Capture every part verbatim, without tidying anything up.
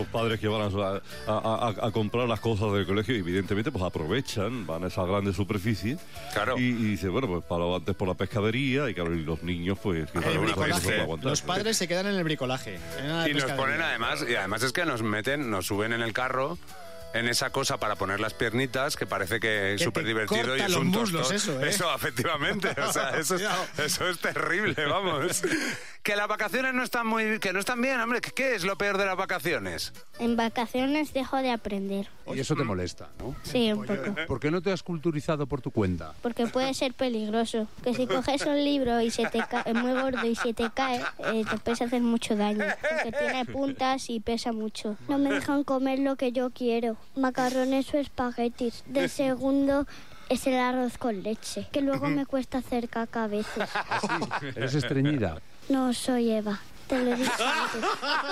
los padres que van a, a, a, a comprar las cosas del colegio, evidentemente, pues aprovechan, van a esa grande superficie. Claro. Y, y dice, bueno, pues para antes por la pescadería, y claro, y los niños, pues... Que el bricolaje. aguantar, Los padres se quedan en el bricolaje. En y nos ponen además, y además es que nos meten, nos suben en el carro, en esa cosa para poner las piernitas, que parece que es súper divertido y es un muslos, tostón. eso, ¿eh? Eso, efectivamente. O sea, eso, es, eso es terrible, vamos. Que las vacaciones no están muy... Que no están bien, hombre. ¿Qué es lo peor de las vacaciones? En vacaciones dejo de aprender. Y eso te molesta, ¿no? Sí, un poco. ¿Por qué no te has culturizado por tu cuenta? Porque puede ser peligroso. Que si coges un libro y se te cae, es muy gordo y se te cae, eh, te puedes hacer mucho daño. Porque tiene puntas y pesa mucho. No me dejan comer lo que yo quiero. Macarrones o espaguetis. De segundo es el arroz con leche, que luego me cuesta hacer caca a veces. ¿Ah, sí? ¿Eres estreñida? No, soy Eva. Te lo he dicho antes.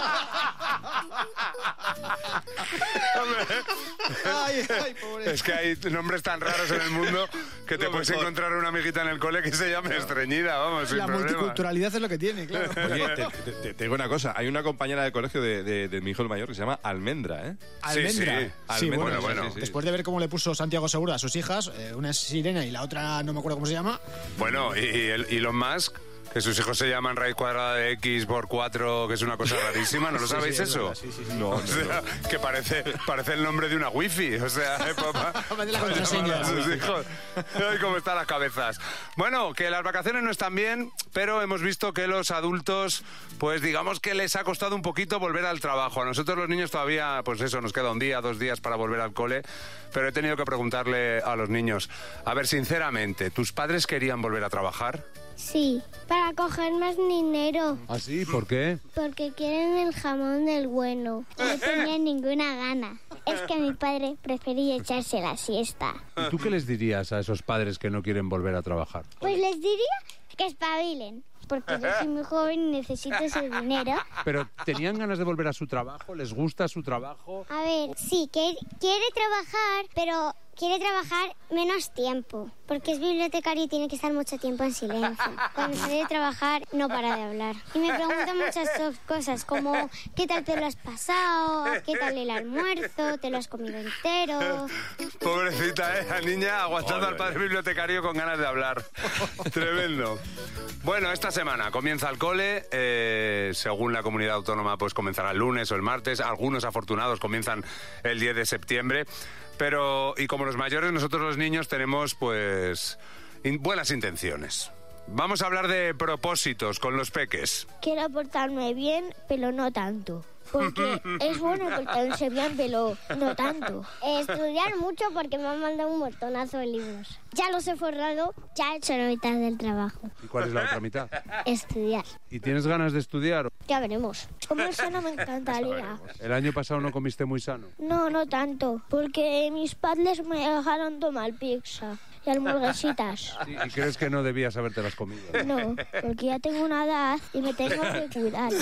Ay, ay, pobre. Es que hay nombres tan raros en el mundo que te Lo puedes mejor. encontrar una amiguita en el cole que se llame estreñida, vamos, sin La problema. multiculturalidad es lo que tiene, claro. Oye, te, te, te, te digo una cosa, hay una compañera de colegio de, de, de mi hijo el mayor que se llama Almendra, ¿eh? Almendra. sí. Sí, Almendra, bueno, bueno, sí, sí, sí. Después de ver cómo le puso Santiago Segura a sus hijas, eh, una es Sirena y la otra no me acuerdo cómo se llama. Bueno, y, y el Elon Musk, que sus hijos se llaman raíz cuadrada de X por cuatro, que es una cosa rarísima, ¿no lo Sí, sabéis sí, es eso? verdad, sí, sí, sí. No, O no, sea, no. que parece, parece el nombre de una wifi, o sea, ¿eh, papá? Parece la contraseña. A sus hijos. Ay, cómo están las cabezas. Bueno, que las vacaciones no están bien, pero hemos visto que los adultos, pues digamos que les ha costado un poquito volver al trabajo. A nosotros los niños todavía, pues eso, nos queda un día, dos días para volver al cole, pero he tenido que preguntarle a los niños, a ver, sinceramente, ¿tus padres querían volver a trabajar? Sí, para coger más dinero. ¿Ah, sí? ¿Por qué? Porque quieren el jamón del bueno. No tenía ninguna gana. Es que mi padre prefería echarse la siesta. ¿Y tú qué les dirías a esos padres que no quieren volver a trabajar? Pues les diría que espabilen. Porque yo soy muy joven y necesito ese dinero. ¿Pero tenían ganas de volver a su trabajo? ¿Les gusta su trabajo? A ver, sí, que quiere trabajar, pero quiere trabajar menos tiempo. Porque es bibliotecario y tiene que estar mucho tiempo en silencio. Cuando sale de trabajar no para de hablar. Y me pregunta muchas cosas, como ¿qué tal te lo has pasado? ¿Qué tal el almuerzo? ¿Te lo has comido entero? Pobrecita, ¿eh? La niña aguantando al padre bibliotecario con ganas de hablar. Tremendo. Bueno, esta semana comienza el cole. Eh, según la comunidad autónoma, pues comenzará el lunes o el martes. Algunos afortunados comienzan el diez de septiembre. Pero, y como los mayores, nosotros los niños tenemos, pues, in- buenas intenciones. Vamos a hablar de propósitos con los peques. Quiero portarme bien, pero no tanto. Porque es bueno portarse bien, pero no tanto. Estudiar mucho porque me han mandado un montonazo de libros. Ya los he forrado, ya he hecho la mitad del trabajo. ¿Y cuál es la otra mitad? Estudiar. ¿Y tienes ganas de estudiar? Ya veremos. Comer sano me encantaría. ¿El año pasado no comiste muy sano? No, no tanto. Porque mis padres me dejaron tomar pizza y hamburguesitas. ¿Y, y crees que no debías habértelas comido? No, porque ya tengo una edad y me tengo que cuidar.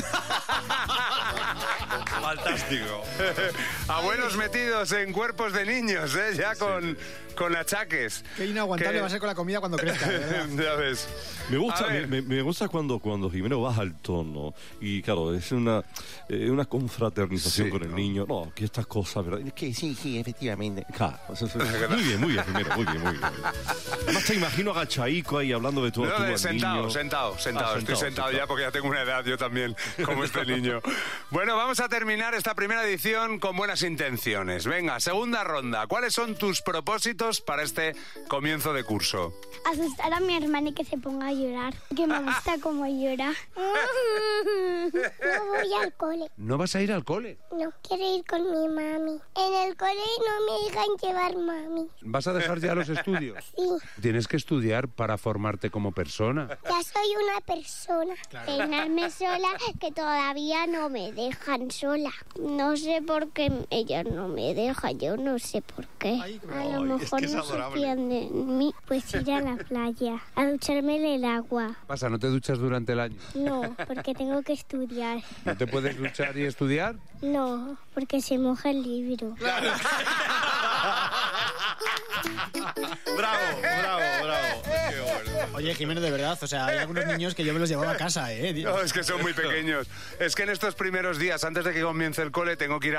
Fantástico. Abuelos metidos en cuerpos de niños, ¿eh? Ya con, con achaques. Qué inaguantable Que- va a ser con la comida cuando crezca, de verdad. Ya ves. Me gusta, A me, ver. me- me gusta cuando, cuando Jimeno baja el tono y claro, es una, eh, una confraternización Sí, con el ¿no? niño. No, que estas cosas, ¿verdad? Es que sí, sí, efectivamente. Claro, eso es- muy bien, muy bien, Jimeno, muy bien, muy bien. Además te imagino agachaico ahí hablando de tu, No, tu de al sentado, niño. sentado, sentado. Ah, Estoy sentado sentado. ya porque ya tengo una edad yo también, como este niño. Bueno, vamos a terminar esta primera edición con buenas intenciones. Venga, segunda ronda. ¿Cuáles son tus propósitos para este comienzo de curso? Asustar a mi hermana y que se ponga a llorar. Que me gusta cómo llora. No voy al cole. ¿No vas a ir al cole? No quiero ir con mi mami. En el cole no me dejan llevar mami. ¿Vas a dejar ya los estudios? Sí, Tienes que estudiar para formarte como persona. ya soy una persona. Peinarme sola, que todavía no me dejan sola. No sé por qué ella no me deja, yo no sé por qué. Ay, A lo ay, mejor es que es no se adorable. fían de mí. Pues ir a la playa, a ducharme en el agua. Pasa, ¿no te duchas durante el año? No, porque tengo que estudiar. ¿No te puedes duchar y estudiar? No, porque se moja el libro. Bravo, bravo, bravo. Qué bueno. Oye, Jimeno, de verdad, o sea, hay algunos niños que yo me los llevaba a casa, ¿eh? No, es que son muy pequeños. Es que en estos primeros días, antes de que comience el cole, tengo que ir a